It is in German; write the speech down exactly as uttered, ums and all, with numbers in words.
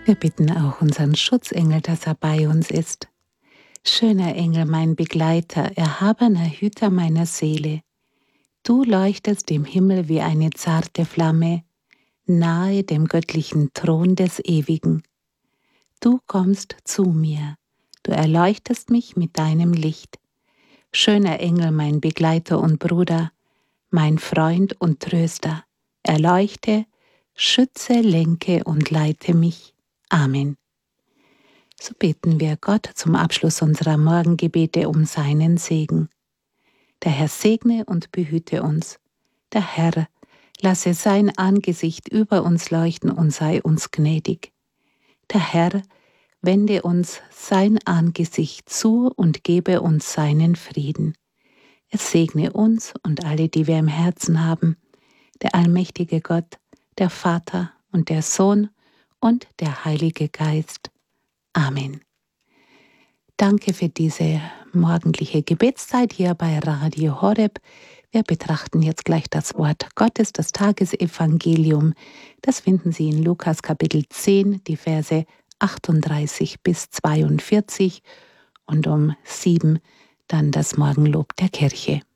Wir bitten auch unseren Schutzengel, dass er bei uns ist. Schöner Engel, mein Begleiter, erhabener Hüter meiner Seele, du leuchtest im Himmel wie eine zarte Flamme, nahe dem göttlichen Thron des Ewigen. Du kommst zu mir, du erleuchtest mich mit deinem Licht. Schöner Engel, mein Begleiter und Bruder, mein Freund und Tröster, erleuchte, schütze, lenke und leite mich. Amen. So beten wir Gott zum Abschluss unserer Morgengebete um seinen Segen. Der Herr segne und behüte uns. Der Herr lasse sein Angesicht über uns leuchten und sei uns gnädig. Der Herr wende uns sein Angesicht zu und gebe uns seinen Frieden. Er segne uns und alle, die wir im Herzen haben, der allmächtige Gott, der Vater und der Sohn und der Heilige Geist. Amen. Danke für diese morgendliche Gebetszeit hier bei Radio Horeb. Wir betrachten jetzt gleich das Wort Gottes, das Tagesevangelium. Das finden Sie in Lukas Kapitel zehn, die Verse achtunddreißig bis zweiundvierzig und um sieben dann das Morgenlob der Kirche.